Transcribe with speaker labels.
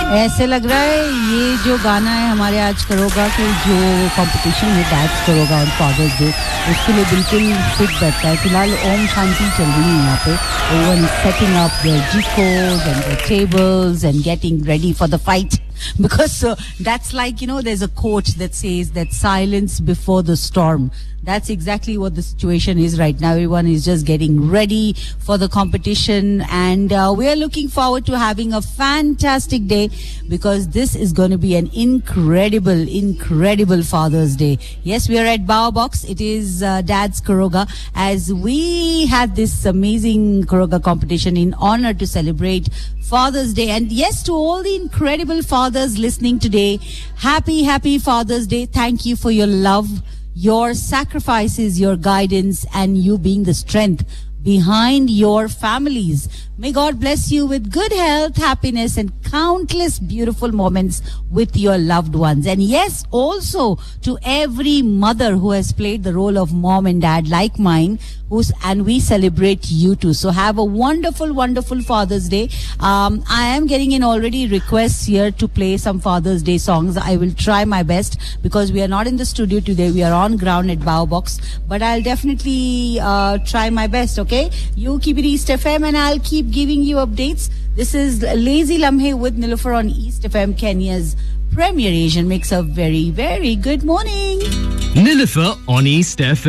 Speaker 1: ऐसे लग रहा है ये जो गाना है हमारे आज करोगा के जो कंपटीशन है डैड्स करोगा ऑन फादर्स डे उसके लिए बिल्कुल फिट बैठता है. फिलहाल ओम शांति चल रही है यहाँ पे. Everyone setting up there जिकोस and there tables and getting ready for the fight. Because that's like, you know, there's a quote that says that silence before the storm. That's exactly what the situation is right now. Everyone is just getting ready for the competition, and we are looking forward to having a fantastic day because this is going to be an incredible Father's Day. Yes, we are at Bow Box. It is Dad's Karoga, as we had this amazing Karoga competition in honor to celebrate Father's Day. And yes, to all the incredible fathers listening today, happy Father's Day. Thank you for your love, your sacrifices, your guidance, and you being the strength behind your families. May God bless you with good health, happiness, and countless beautiful moments with your loved ones. And yes, also to every mother who has played the role of mom and dad like mine, and we celebrate you too. So have a wonderful Father's Day. I am getting in already requests here to play some Father's Day songs. I will try my best because we are not in the studio today. We are on ground at Bow Box. But I'll definitely try my best, okay? You keep it East FM and I'll keep giving you updates. This is Lazy Lamhe with Nilofer on East FM, Kenya's premier Asian mix. A very good morning.
Speaker 2: Nilofer on East FM.